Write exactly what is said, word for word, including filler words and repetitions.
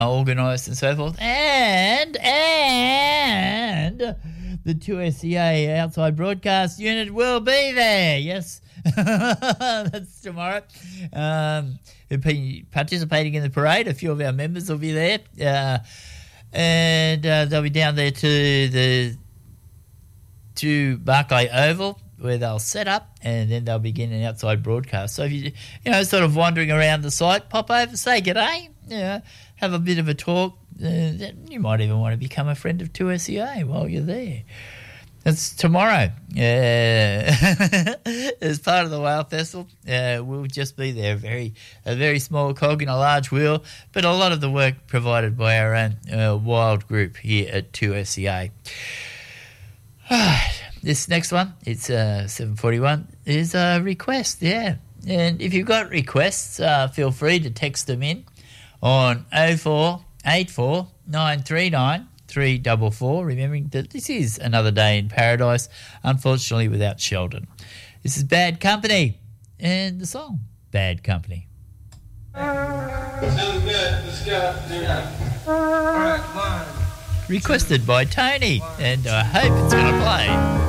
organised and so forth. And, and the two S C A outside broadcast unit will be there. Yes, that's tomorrow. Um, who'll be participating in the parade. A few of our members will be there. Uh, and uh, they'll be down there to the to Barclay Oval, where they'll set up, and then they'll begin an outside broadcast. So if you, you know, sort of wandering around the site, pop over, say g'day, you know, have a bit of a talk. Uh, you might even want to become a friend of two S C A while you're there. It's tomorrow. Uh, as part of the Whale Festival, uh, we'll just be there. Very, a very small cog in a large wheel, but a lot of the work provided by our own uh, wild group here at two S C A. This next one, it's uh, seven forty-one, is a request, yeah. And if you've got requests, uh, feel free to text them in on oh four eight four nine three nine three four four, remembering that this is another day in paradise, unfortunately without Sheldon. This is Bad Company, and the song, Bad Company. Sounds good. Let's go. All right, one. Requested by Tony, and I hope it's going to play.